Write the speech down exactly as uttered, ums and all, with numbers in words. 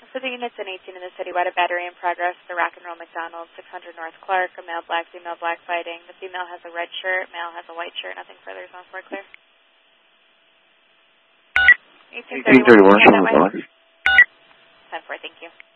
So the unit's in eighteen in the city, wide a battery in progress, the Rock and Roll McDonald, six hundred North Clark, a male black, female black fighting. The female has a red shirt, male has a white shirt, nothing further is on for clear. eighteen thirty-one, eighteen thirty-one, ten four, thank you.